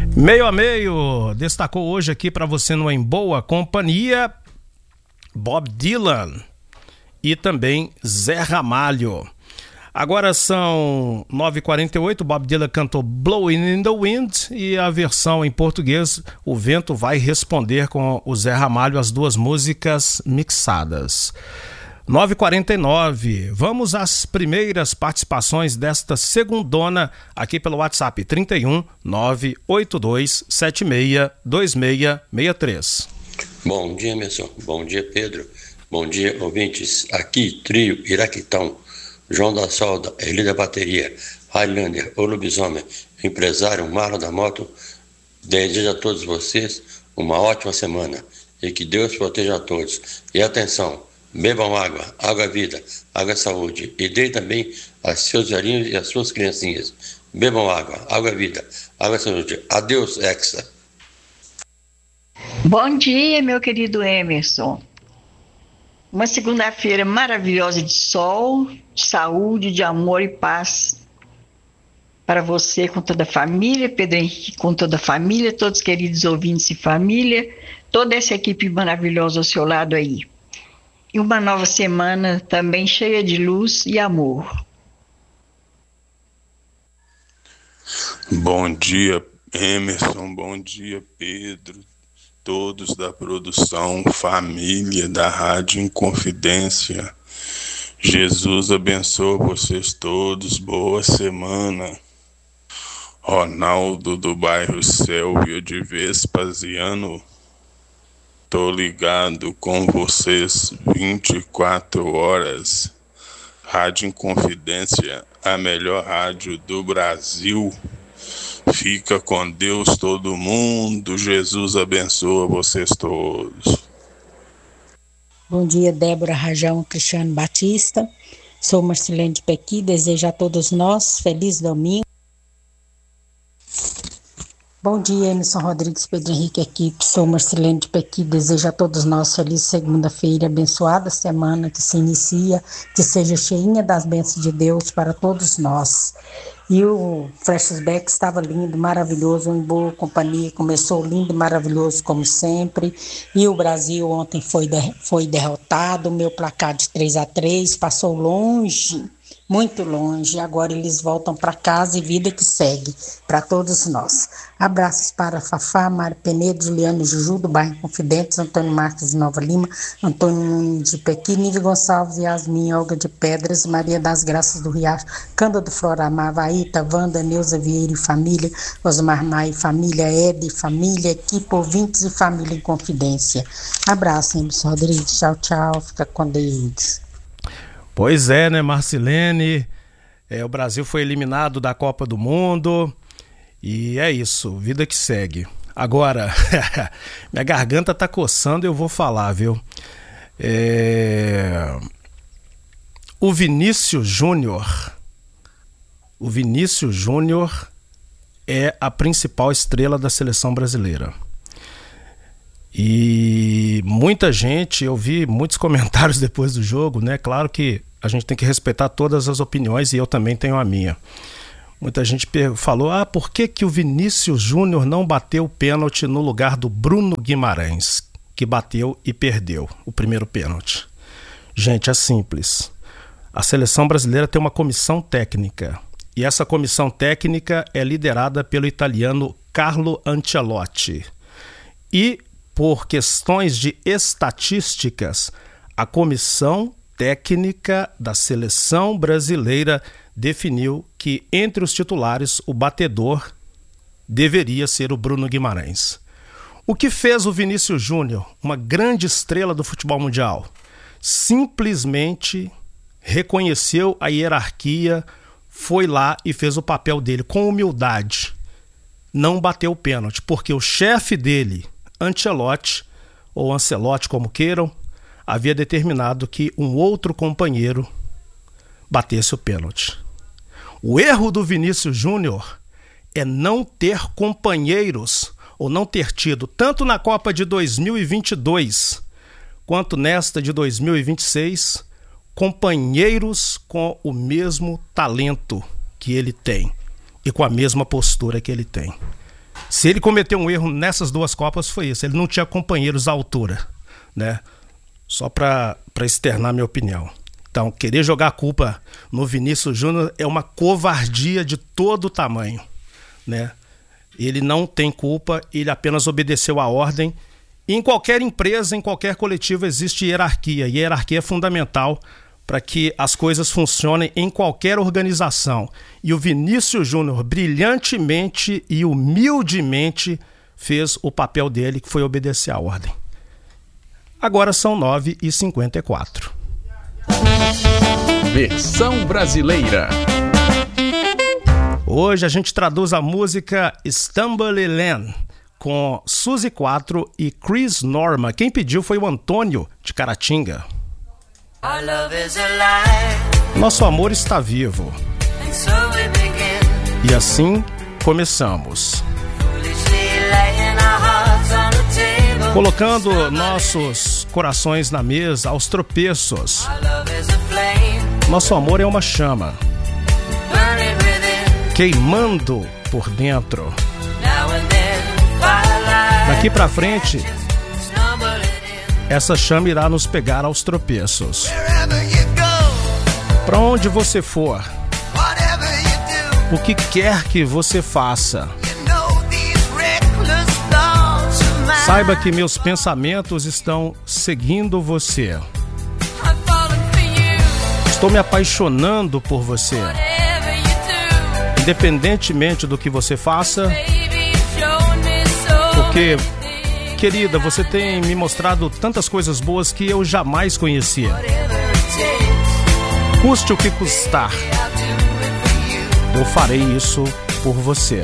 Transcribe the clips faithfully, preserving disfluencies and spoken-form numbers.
Meio a meio, destacou hoje aqui para você no Em Boa Companhia, Bob Dylan e também Zé Ramalho. Agora são nove e quarenta e oito, Bob Dylan cantou Blowing in the Wind e a versão em português, O Vento Vai Responder, com o Zé Ramalho, as duas músicas mixadas. nove e quarenta e nove, vamos às primeiras participações desta segundona aqui pelo WhatsApp trinta e um, nove oito dois, sete seis, dois seis seis três. Bom dia, Emerson. Bom dia, Pedro. Bom dia, ouvintes. Aqui, Trio, Iraquitão, João da Solda, Eli da Bateria, Highlander, o Lobisomem, empresário Marlon da Moto, desejo a todos vocês uma ótima semana e que Deus proteja a todos. E atenção, bebam água, água é vida, água é saúde. E dê também a seus velhinhos e as suas criancinhas. Bebam água, água é vida, água é saúde. Adeus, Hexa. Bom dia, meu querido Emerson. Uma segunda-feira maravilhosa de sol, de saúde, de amor e paz para você com toda a família, Pedro Henrique com toda a família, todos os queridos ouvintes e família, toda essa equipe maravilhosa ao seu lado aí. E uma nova semana também cheia de luz e amor. Bom dia, Emerson. Bom dia, Pedro. Todos da produção, família da Rádio Inconfidência. Jesus abençoe vocês todos. Boa semana. Ronaldo do bairro Célvio de Vespasiano. Tô ligado com vocês vinte e quatro horas. Rádio Inconfidência, a melhor rádio do Brasil. Fica com Deus todo mundo. Jesus abençoa vocês todos. Bom dia, Débora Rajão, Cristiano Batista. Sou Marcelene de Pequi. Desejo a todos nós feliz domingo. Bom dia, Emerson Rodrigues, Pedro Henrique, equipe. Sou Marcelene de Pequi. Desejo a todos nós feliz segunda-feira, abençoada semana que se inicia, que seja cheinha das bênçãos de Deus para todos nós. E o flashback estava lindo, maravilhoso, em boa companhia, começou lindo e maravilhoso como sempre. E o Brasil ontem foi, de, foi derrotado, o meu placar de três a três passou longe, muito longe. Agora eles voltam para casa e vida que segue para todos nós. Abraços para Fafá, Mário Penedo, Juliano Juju, do bairro Confidentes, Antônio Marques de Nova Lima, Antônio Nunes de Pequi, Nível Gonçalves, Yasmin, Olga de Pedras, Maria das Graças do Riacho, Cândido do Floramar, Vaíta, Wanda, Neuza Vieira e família, Osmar Maia e família, Ed e família, equipe, ouvintes e família em Confidência. Abraço, Emerson Rodrigues. Tchau, tchau. Fica com Deus. Pois é, né, Marcelene? É, o Brasil foi eliminado da Copa do Mundo e é isso, vida que segue. Agora, minha garganta tá coçando e eu vou falar, viu? É... O Vinícius Júnior, o Vinícius Júnior é a principal estrela da seleção brasileira. E muita gente, eu vi muitos comentários depois do jogo, né? Claro que a gente tem que respeitar todas as opiniões e eu também tenho a minha. Muita gente falou, ah, por que que o Vinícius Júnior não bateu o pênalti no lugar do Bruno Guimarães, que bateu e perdeu o primeiro pênalti? Gente, é simples. A seleção brasileira tem uma comissão técnica e essa comissão técnica é liderada pelo italiano Carlo Ancelotti. E por questões de estatísticas, a comissão técnica da seleção brasileira definiu que entre os titulares o batedor deveria ser o Bruno Guimarães. O que fez o Vinícius Júnior, uma grande estrela do futebol mundial? Simplesmente reconheceu a hierarquia, foi lá e fez o papel dele com humildade. Não bateu o pênalti, porque o chefe dele, Ancelotti, ou Ancelotti como queiram, havia determinado que um outro companheiro batesse o pênalti. O erro do Vinícius Júnior é não ter companheiros, ou não ter tido, tanto na Copa de dois mil e vinte e dois, quanto nesta de dois mil e vinte e seis, companheiros com o mesmo talento que ele tem e com a mesma postura que ele tem. Se ele cometeu um erro nessas duas Copas, foi isso. Ele não tinha companheiros à altura, né? Só para para externar minha opinião. Então, querer jogar a culpa no Vinícius Júnior é uma covardia de todo tamanho, né? Ele não tem culpa, ele apenas obedeceu a ordem. Em qualquer empresa, em qualquer coletivo, existe hierarquia. E a hierarquia é fundamental para que as coisas funcionem em qualquer organização. E o Vinícius Júnior, brilhantemente e humildemente, fez o papel dele, que foi obedecer a ordem. Agora são nove e cinquenta e quatro. Versão brasileira. Hoje a gente traduz a música Stumbleland com Suzy quatro e Chris Norma. Quem pediu foi o Antônio de Caratinga. Nosso amor está vivo. E assim começamos. Colocando nossos corações na mesa aos tropeços. Nosso amor é uma chama, queimando por dentro. Daqui pra frente, essa chama irá nos pegar aos tropeços. Pra onde você for, o que quer que você faça, saiba que meus pensamentos estão seguindo você. Estou me apaixonando por você. Independentemente do que você faça, porque, querida, você tem me mostrado tantas coisas boas que eu jamais conhecia. Custe o que custar, eu farei isso por você.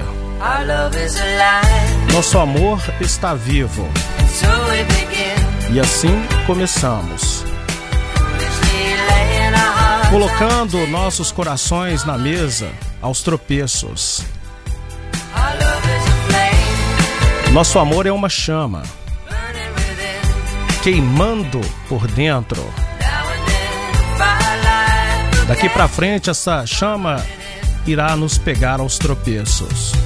Nosso amor está vivo. E assim começamos. Colocando nossos corações na mesa aos tropeços. Nosso amor é uma chama, queimando por dentro. Daqui pra frente essa chama irá nos pegar aos tropeços.